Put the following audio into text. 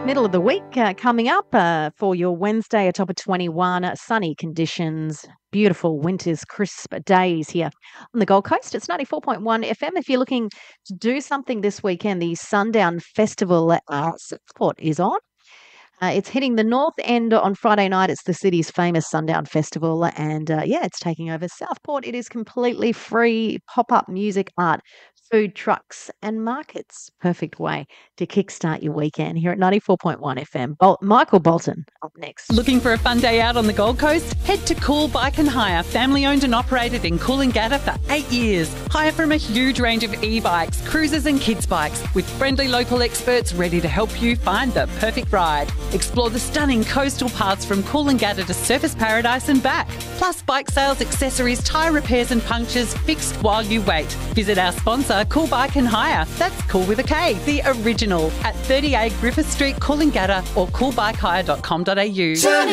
Middle of the week coming up for your Wednesday, a top of 21, sunny conditions, beautiful winter's crisp days here on the Gold Coast. It's 94.1 FM. If you're looking to do something this weekend, the Sundown Festival at Southport is on. It's hitting the north end on Friday night. It's the city's famous Sundown Festival. And it's taking over Southport. It is completely free pop-up music, art, food trucks and markets. Perfect way to kickstart your weekend here at 94.1 FM. Michael Bolton up next. Looking for a fun day out on the Gold Coast? Head to Cool Bike and Hire, family owned and operated in Coolangatta for 8 years. Hire from a huge range of e-bikes, cruisers and kids bikes with friendly local experts ready to help you find the perfect ride. Explore the stunning coastal paths from Coolangatta to Surfers Paradise and back. Plus bike sales, accessories, tyre repairs and punctures fixed while you wait. Visit our sponsor, Cool Bike and Hire. That's cool with a K, the original, at 38 Griffith Street, Coolangatta or coolbikehire.com.au.